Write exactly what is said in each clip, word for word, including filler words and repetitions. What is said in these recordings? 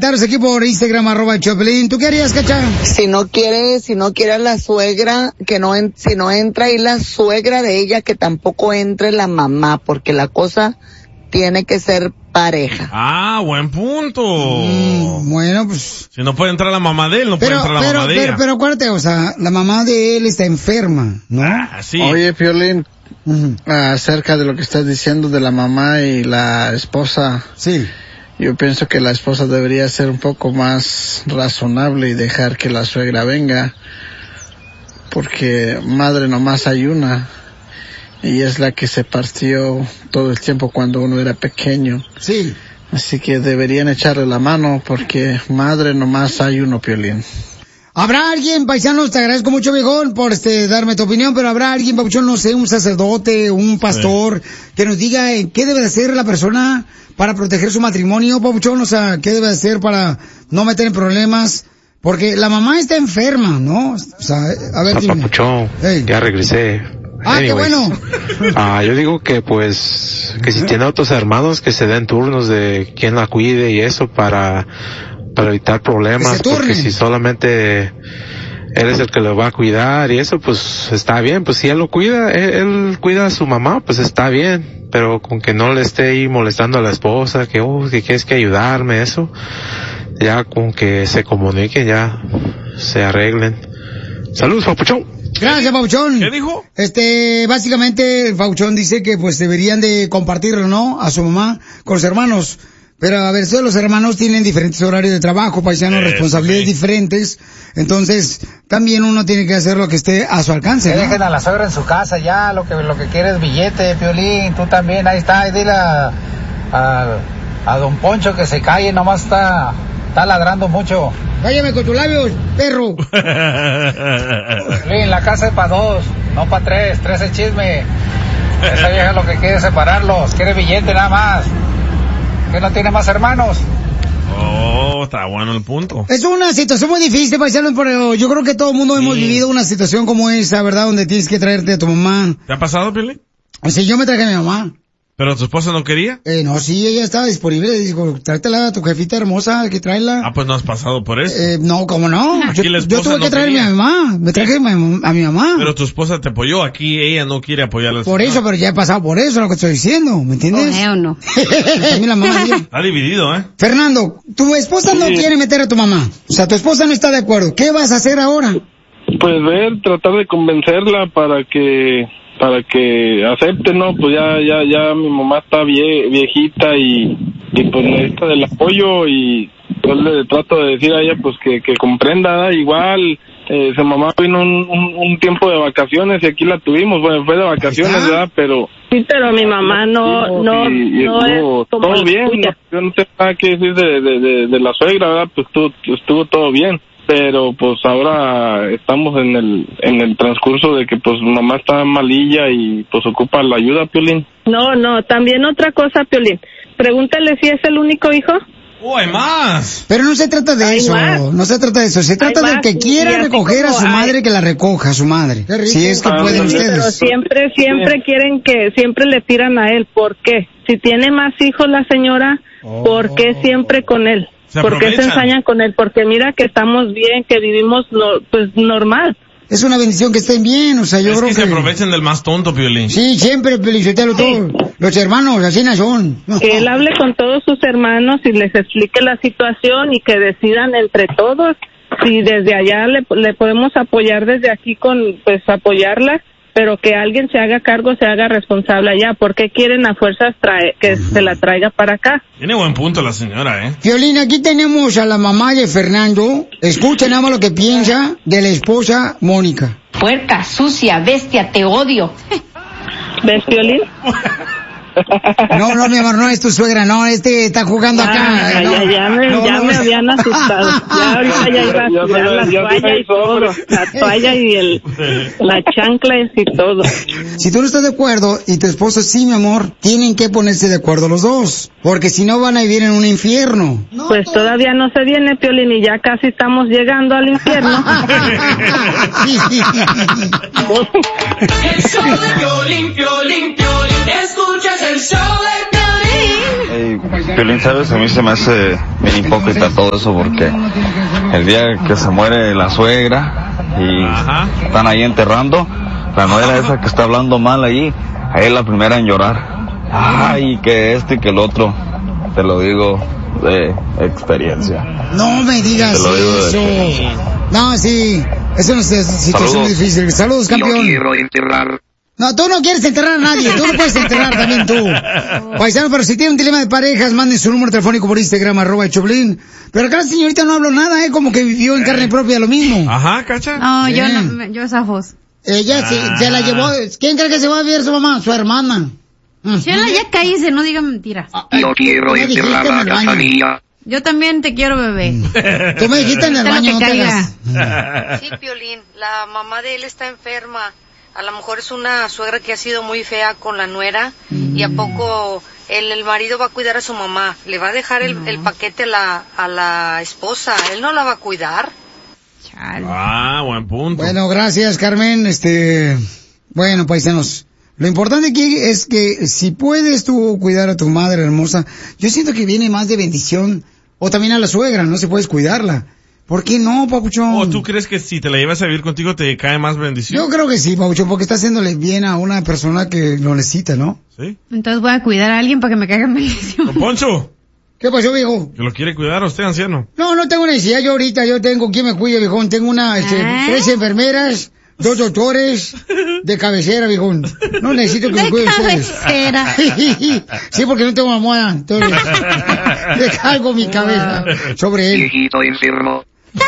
comentarios aquí por Instagram, arroba Choplin. ¿Tú qué harías, Cacha? Si no quiere, si no quiere a la suegra, que no, en, si no entra ahí la suegra de ella, que tampoco entre la mamá, porque la cosa tiene que ser pareja. Ah, buen punto. Mm, bueno, pues... Si no puede entrar la mamá de él, no pero, puede entrar la pero, mamá de pero, ella. Pero acuérdate, o sea, la mamá de él está enferma, ¿no? Ah, sí. Oye, Piolín, Uh-huh. acerca de lo que estás diciendo de la mamá y la esposa. Sí. Yo pienso que la esposa debería ser un poco más razonable y dejar que la suegra venga, porque madre nomás hay una, y es la que se partió todo el tiempo cuando uno era pequeño. Sí. Así que deberían echarle la mano, porque madre nomás hay uno, Piolín. ¿Habrá alguien, paisanos, te agradezco mucho, viejón, por este darme tu opinión, pero habrá alguien, papuchón, no sé, un sacerdote, un pastor, sí, que nos diga eh, qué debe de hacer la persona para proteger su matrimonio, papuchón? O sea, qué debe de hacer para no meter en problemas, porque la mamá está enferma, ¿no? O sea, a ver, dime. Papuchón, hey, ya regresé. Ah, anyways, qué bueno. Ah, yo digo que pues, que si tiene otros hermanos, que se den turnos de quién la cuide y eso para... para evitar problemas, porque si solamente él es el que lo va a cuidar y eso, pues está bien, pues si él lo cuida, él, él cuida a su mamá, pues está bien, pero con que no le esté ahí molestando a la esposa, que, oh, que quieres que ayudarme, eso, ya con que se comuniquen, ya se arreglen. Saludos, Papuchón. Gracias, Papuchón. ¿Qué dijo? Este, básicamente, Papuchón dice que pues deberían de compartirlo, ¿no? A su mamá con los hermanos. Pero a ver, todos los hermanos tienen diferentes horarios de trabajo, paisanos, eh, responsabilidades sí. diferentes. Entonces, también uno tiene que hacer lo que esté a su alcance, ¿no? Dejen a la suegra en su casa ya, lo que lo que quiere es billete, Piolín, tú también, ahí está, ahí dile a, a, a don Poncho que se calle, nomás está, está ladrando mucho. Váyame con tus labios, perro. Piolín, la casa es para dos, no para tres, tres es chisme. Esa vieja lo que quiere es separarlos, quiere billete nada más. ¿Que no tiene más hermanos? Oh, está bueno el punto. Es una situación muy difícil, paisanos, pero yo creo que todo el mundo sí. hemos vivido una situación como esa, ¿verdad? Donde tienes que traerte a tu mamá. ¿Te ha pasado, Pili? Sí, yo me traje a mi mamá. ¿Pero tu esposa no quería? Eh, no, sí, ella estaba disponible. Dijo, tráetela a tu jefita hermosa, que tráela. Ah, pues no has pasado por eso. Eh, no, ¿cómo no? Yo, yo tuve no que traerme a mi mamá. Me traje a mi mamá. Pero tu esposa te apoyó. Aquí ella no quiere apoyar a la Por eso, pero ya he pasado por eso, lo que estoy diciendo. ¿Me entiendes? ¿O no? También la mamá. Está dividido, ¿eh? Fernando, tu esposa sí. no quiere meter a tu mamá. O sea, tu esposa no está de acuerdo. ¿Qué vas a hacer ahora? Pues ver, tratar de convencerla para que... para que acepte, ¿no? Pues ya ya ya mi mamá está vie, viejita y, y pues necesita del apoyo y yo le trato de decir a ella pues que, que comprenda, ¿eh? Igual eh, su mamá vino un, un, un tiempo de vacaciones y aquí la tuvimos, bueno, fue de vacaciones, ¿verdad? Pero... Sí, pero mi mamá no, no, y, y no estuvo, es como todo bien, no, yo no tengo nada que decir de, de, de, de la suegra, ¿verdad? Pues estuvo, estuvo todo bien. Pero pues ahora estamos en el en el transcurso de que pues mamá está malilla y pues ocupa la ayuda, Piolín. No, no, también otra cosa, Piolín. Pregúntale si es el único hijo. ¡Oh, hay más! Pero no se trata de hay eso, más. no se trata de eso. Se trata de que quiera recoger a su hay... madre, que la recoja a su madre. Si es que ah, pueden sí, ustedes. Pero siempre, siempre sí. quieren que, siempre le tiran a él. ¿Por qué? Si tiene más hijos la señora, oh. ¿por qué siempre con él? ¿Por qué se ensañan con él? Porque mira que estamos bien, que vivimos no, pues normal. Es una bendición que estén bien, o sea, yo es creo que... que... se aprovechen del más tonto, Piolín. Sí, siempre, Piolichotelo, sí. todos. Los hermanos, así no son. Que él hable con todos sus hermanos y les explique la situación y que decidan entre todos si desde allá le, le podemos apoyar desde aquí con, pues, apoyarla, pero que alguien se haga cargo, se haga responsable allá. ¿Por qué quieren a fuerzas trae, que uh-huh. se la traiga para acá? Tiene buen punto la señora, ¿eh? Piolín, aquí tenemos a la mamá de Fernando. Escuchen nada más lo que piensa de la esposa Mónica. Puerca, sucia, bestia, te odio. ¿Ves, Piolín? No, no, mi amor, no es tu suegra, no, este está jugando acá. Ah, no, ya, ya, me, no, ya no, me habían asustado. Ya ahorita ya iba a tirar la toalla y todo. La toalla y el, la chancla y todo. Si tú no estás de acuerdo y tu esposo sí, mi amor, tienen que ponerse de acuerdo los dos. Porque si no van a vivir en un infierno. Pues todavía no se viene, Piolín, y ya casi estamos llegando al infierno. El show de Piolín, Piolín, Piolín, escuchas el show de Piolín. Ay, Piolín, ¿sabes? A mí se me hace bien hipócrita todo eso porque el día que se muere la suegra y Ajá. están ahí enterrando, la nuera esa que está hablando mal ahí, ahí es la primera en llorar. Ay, que este y que el otro, te lo digo de experiencia. No me digas eso. De... No, sí, es una situación muy difícil. Saludos, campeón. Yo quiero enterrar. No, tú no quieres enterrar a nadie, tú no puedes enterrar también tú. Paisano, pero si tiene un dilema de parejas, manden su número telefónico por Instagram, arroba Choplin. Pero acá la señorita no habló nada, ¿eh? Como que vivió en carne propia lo mismo. Ajá, ¿cacha? No, sí. yo no, yo esa voz. Ella ah. se, se la llevó, ¿quién cree que se va a ver su mamá? Su hermana. Chela, ya cállese, no diga mentiras. Yo quiero enterrar a la familia. Yo también te quiero, bebé. Tú me dijiste en el baño, no te caiga. Sí, Piolín, la mamá de él está enferma. A lo mejor es una suegra que ha sido muy fea con la nuera. Mm. Y a poco el, el marido va a cuidar a su mamá. Le va a dejar el, no. el paquete a la, a la esposa. Él no la va a cuidar. Chale. Ah, buen punto. Bueno, gracias, Carmen. Este, bueno, paisanos. Lo importante aquí es que si puedes tú cuidar a tu madre hermosa, yo siento que viene más de bendición. O también a la suegra, no se puedes cuidarla. ¿Por qué no, papuchón? ¿O tú crees que si te la llevas a vivir contigo te cae más bendición? Yo creo que sí, papuchón, porque está haciéndole bien a una persona que lo necesita, ¿no? Sí. Entonces voy a cuidar a alguien para que me caiga bendición. Don Poncho. ¿Qué pasó, viejo? ¿Que lo quiere cuidar a usted, anciano? No, no tengo necesidad yo ahorita, yo tengo quien me cuide, viejón. Tengo una, este, ¿Eh? tres enfermeras, dos doctores de cabecera, viejón. No necesito que me cuiden ustedes. De cabecera. Sí, porque no tengo almohada, entonces descargo mi cabeza sobre él. Viejito enfermo.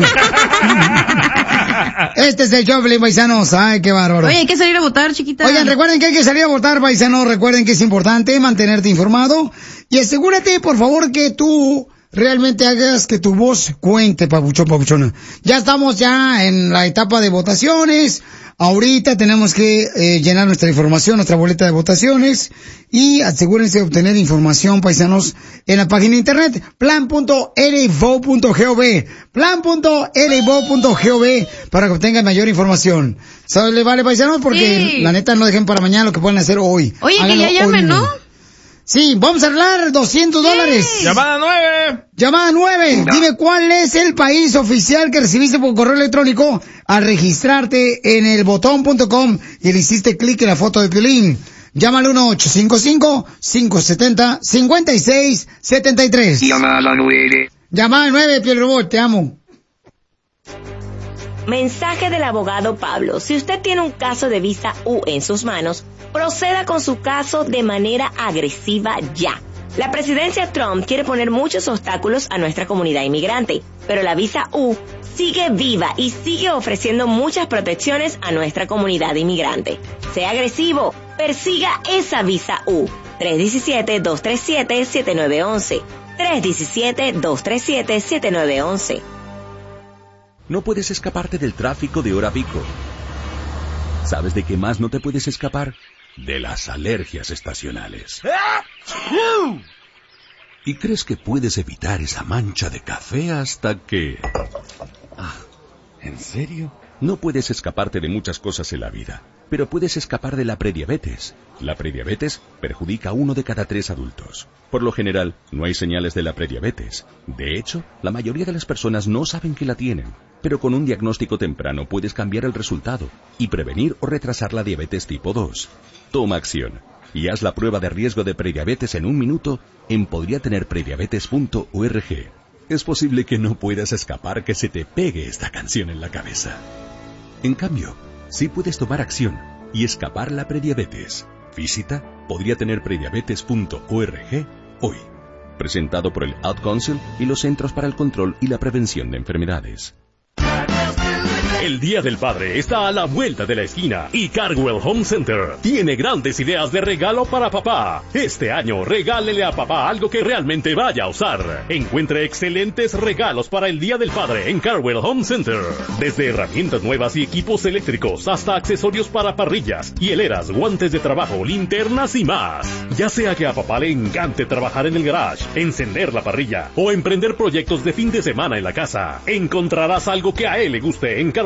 Este es el Choplin, paisanos. Ay, qué bárbaro. Oye, hay que salir a votar, chiquita. Oigan, recuerden que hay que salir a votar, paisanos. Recuerden que es importante mantenerte informado. Y asegúrate, por favor, que tú realmente hagas que tu voz cuente, papuchón, papuchona. Ya estamos ya en la etapa de votaciones. Ahorita tenemos que eh, llenar nuestra información, nuestra boleta de votaciones, y asegúrense de obtener información, paisanos, en la página de internet plan punto l v o punto gov, plan punto l v o punto gov, para que obtengan mayor información. ¿Sabes? ¿Le vale, paisanos? Porque sí. La neta no dejen para mañana lo que pueden hacer hoy. Oye, háganlo que ya llamen, ¿no? Sí, vamos a hablar doscientos dólares. Llamada nueve. Llamada nueve. No. Dime cuál es el país oficial que recibiste por correo electrónico al registrarte en el botón punto com y le hiciste clic en la foto de Piolín. Llámale uno ocho cinco cinco, cinco siete cero, cinco seis siete tres. Llamada nueve. Llamada nueve, Piolín Robot, te amo. Mensaje del abogado Pablo. Si usted tiene un caso de visa U en sus manos, proceda con su caso de manera agresiva ya. La presidencia Trump quiere poner muchos obstáculos a nuestra comunidad inmigrante, pero la visa U sigue viva y sigue ofreciendo muchas protecciones a nuestra comunidad inmigrante. Sea agresivo, persiga esa visa U. tres uno siete, dos tres siete, siete nueve uno uno. tres uno siete, dos tres siete, siete nueve uno uno. No puedes escaparte del tráfico de hora pico. ¿Sabes de qué más no te puedes escapar? De las alergias estacionales. ¿Y crees que puedes evitar esa mancha de café hasta que... Ah, ¿en serio? No puedes escaparte de muchas cosas en la vida, pero puedes escapar de la prediabetes. La prediabetes perjudica a uno de cada tres adultos. Por lo general, no hay señales de la prediabetes. De hecho, la mayoría de las personas no saben que la tienen. Pero con un diagnóstico temprano puedes cambiar el resultado y prevenir o retrasar la diabetes tipo dos. Toma acción y haz la prueba de riesgo de prediabetes en un minuto en podría tener prediabetes punto org. Es posible que no puedas escapar que se te pegue esta canción en la cabeza. En cambio, sí puedes tomar acción y escapar la prediabetes. Visita podría tener prediabetes punto org hoy. Presentado por el Ad Council y los Centros para el Control y la Prevención de Enfermedades. El Día del Padre está a la vuelta de la esquina y Carwell Home Center tiene grandes ideas de regalo para papá. Este año regálele a papá algo que realmente vaya a usar. Encuentre excelentes regalos para el Día del Padre en Carwell Home Center. Desde herramientas nuevas y equipos eléctricos hasta accesorios para parrillas, hieleras, guantes de trabajo, linternas y más. Ya sea que a papá le encante trabajar en el garage, encender la parrilla o emprender proyectos de fin de semana en la casa, encontrarás algo que a él le guste en Carwell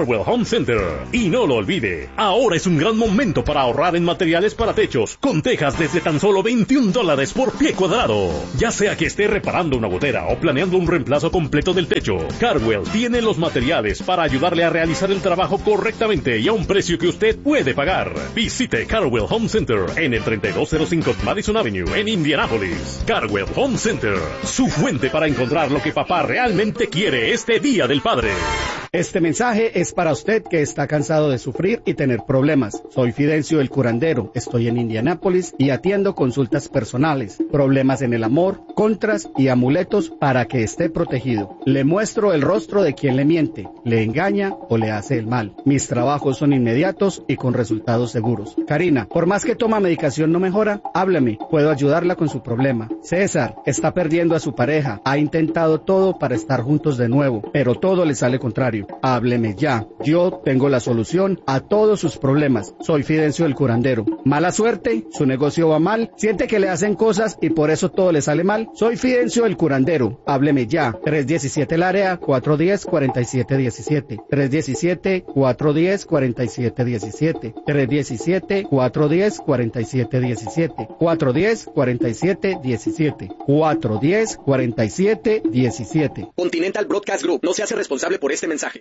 Carwell Home Center. Y no lo olvide, ahora es un gran momento para ahorrar en materiales para techos, con tejas desde tan solo veintiún dólares por pie cuadrado. Ya sea que esté reparando una gotera o planeando un reemplazo completo del techo, Carwell tiene los materiales para ayudarle a realizar el trabajo correctamente y a un precio que usted puede pagar. Visite Carwell Home Center en el treinta y dos cero cinco Madison Avenue en Indianápolis. Carwell Home Center, su fuente para encontrar lo que papá realmente quiere este Día del Padre. Este mensaje es para usted que está cansado de sufrir y tener problemas. Soy Fidencio el curandero, estoy en Indianápolis y atiendo consultas personales, problemas en el amor, contras y amuletos para que esté protegido. Le muestro el rostro de quien le miente, le engaña o le hace el mal. Mis trabajos son inmediatos y con resultados seguros. Karina, por más que toma medicación no mejora, háblame, puedo ayudarla con su problema. César, está perdiendo a su pareja, ha intentado todo para estar juntos de nuevo, pero todo le sale contrario. Hábleme ya, yo tengo la solución a todos sus problemas. Soy Fidencio el curandero. Mala suerte, su negocio va mal, siente que le hacen cosas y por eso todo le sale mal. Soy Fidencio el curandero. Hábleme ya. tres diecisiete el área, cuatro diez, cuarenta y siete diecisiete. tres diecisiete, cuatro diez, cuarenta y siete diecisiete. tres diecisiete, cuatro diez, cuarenta y siete diecisiete. cuatro diez, cuarenta y siete diecisiete. cuatro diez, cuarenta y siete diecisiete. Continental Broadcast Group no se hace responsable por este mensaje.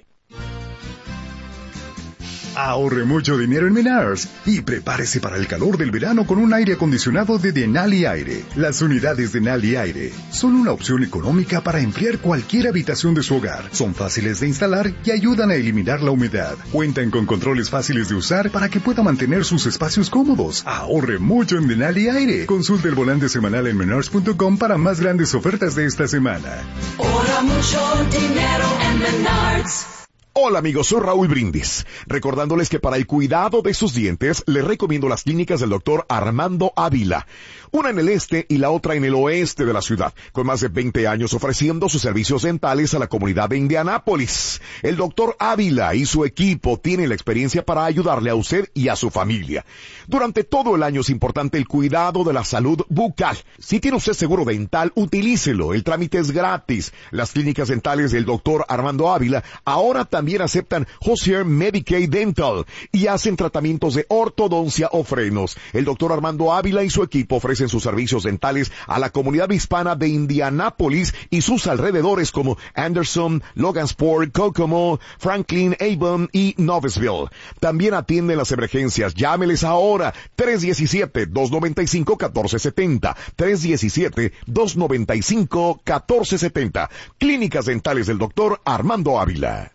Ahorre mucho dinero en Menards y prepárese para el calor del verano con un aire acondicionado de Denali Aire. Las unidades Denali Aire son una opción económica para enfriar cualquier habitación de su hogar. Son fáciles de instalar y ayudan a eliminar la humedad. Cuentan con controles fáciles de usar para que pueda mantener sus espacios cómodos. Ahorre mucho en Denali Aire. Consulte el volante semanal en menards punto com para más grandes ofertas de esta semana. Ahorra mucho dinero en Menards. Hola amigos, soy Raúl Brindis, recordándoles que para el cuidado de sus dientes les recomiendo las clínicas del doctor Armando Ávila, una en el este y la otra en el oeste de la ciudad, con más de veinte años ofreciendo sus servicios dentales a la comunidad de Indianápolis. El doctor Ávila y su equipo tienen la experiencia para ayudarle a usted y a su familia. Durante todo el año es importante el cuidado de la salud bucal. Si tiene usted seguro dental, utilícelo, el trámite es gratis. Las clínicas dentales del doctor Armando Ávila ahora también También aceptan Hozier Medicaid Dental y hacen tratamientos de ortodoncia o frenos. El doctor Armando Ávila y su equipo ofrecen sus servicios dentales a la comunidad hispana de Indianápolis y sus alrededores como Anderson, Logansport, Kokomo, Franklin, Avon y Noblesville. También atienden las emergencias. Llámeles ahora. tres diecisiete, dos noventa y cinco, catorce setenta. tres diecisiete, dos noventa y cinco, catorce setenta. Clínicas dentales del doctor Armando Ávila.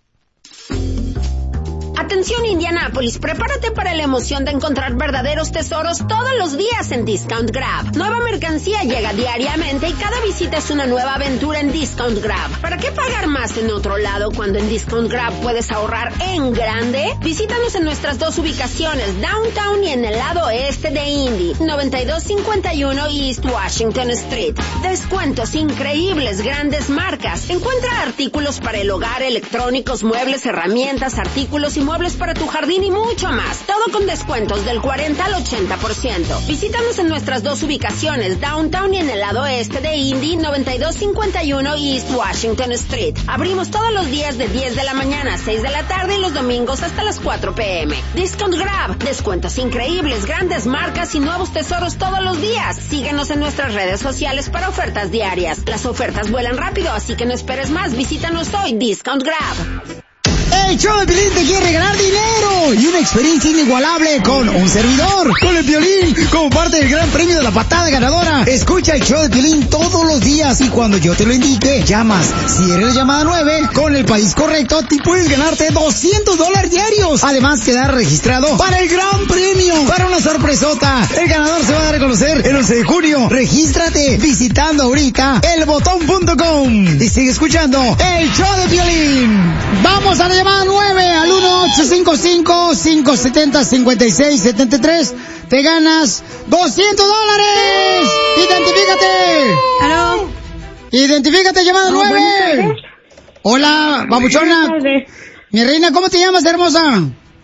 Atención Indianápolis, prepárate para la emoción de encontrar verdaderos tesoros todos los días en Discount Grab. Nueva mercancía llega diariamente y cada visita es una nueva aventura en Discount Grab. ¿Para qué pagar más en otro lado cuando en Discount Grab puedes ahorrar en grande? Visítanos en nuestras dos ubicaciones, Downtown y en el lado este de Indy, noventa y dos cincuenta y uno East Washington Street. Descuentos increíbles, grandes marcas. Encuentra artículos para el hogar, electrónicos, muebles, herramientas, artículos y muebles para tu jardín y mucho más. Todo con descuentos del cuarenta al ochenta por ciento. Visítanos en nuestras dos ubicaciones, Downtown y en el lado este de Indy, noventa y dos cincuenta y uno East Washington Street. Abrimos todos los días de diez de la mañana a seis de la tarde y los domingos hasta las cuatro pe eme. Discount Grab, descuentos increíbles, grandes marcas y nuevos tesoros todos los días. Síguenos en nuestras redes sociales para ofertas diarias. Las ofertas vuelan rápido, así que no esperes más. Visítanos hoy, Discount Grab. El show de Piolín te quiere regalar dinero y una experiencia inigualable con un servidor, con el Piolín, como parte del gran premio de la patada ganadora. Escucha el show de Piolín todos los días y cuando yo te lo indique, llamas. Si eres llamada nueve, con el país correcto, te puedes ganarte doscientos dólares diarios. Además, quedar registrado para el gran premio, para una sorpresota. El ganador se va a dar a conocer el once de junio. Regístrate visitando ahorita el botón punto com y sigue escuchando el show de Piolín. Vamos a la llamada nueve al uno ocho cinco cinco, cinco siete cero, cinco seis siete tres. Te ganas doscientos dólares. Identifícate. Aló. Identifícate, llamada Oh, nueve. Hola, babuchona. Mi reina, ¿cómo te llamas, hermosa?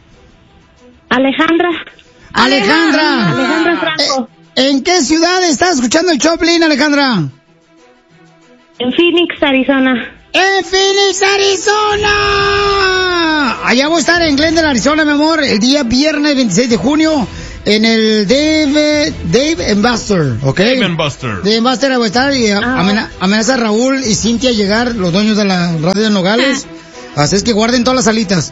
Alejandra. Alejandra. Alejandra Franco. Eh, ¿En qué ciudad estás escuchando el Choplin, Alejandra? En Phoenix, Arizona. ¡En Phoenix, Arizona! allá voy a estar en Glendale, Arizona, mi amor, el día viernes veintiséis de junio, en el Dave, Dave and Buster, ¿ok? Dave and Buster. Dave and Buster voy a estar y ah. amena, amenaza a Raúl y Cintia a llegar, los dueños de la radio de Nogales. Así es que guarden todas las alitas.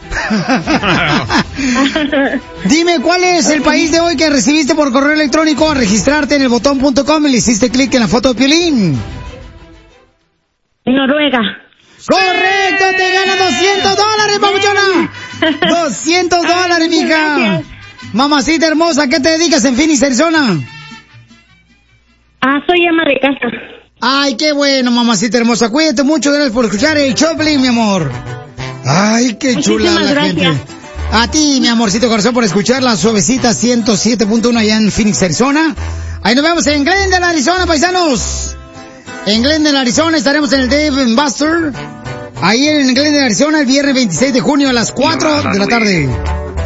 Dime, ¿cuál es el país de hoy que recibiste por correo electrónico a registrarte en el botón punto com y le hiciste clic en la foto de Piolín? Noruega. ¡Correcto! ¡Te ganas doscientos dólares, papuchona! ¡doscientos dólares, mija! Gracias. Mamacita hermosa, ¿qué te dedicas en Phoenix, Arizona? Ah, soy ama de casa. Ay, qué bueno, mamacita hermosa. Cuídate mucho, gracias por escuchar el Choplin, mi amor. Ay, qué chula la gracias. gente. A ti, mi amorcito corazón, por escuchar la suavecita ciento siete punto uno allá en Phoenix, Arizona. Ahí nos vemos en Glendale, Arizona, paisanos. En Glendale, Arizona, estaremos en el Dave and Buster. Ahí en Glendale, Arizona, el viernes veintiséis de junio a las cuatro de la tarde.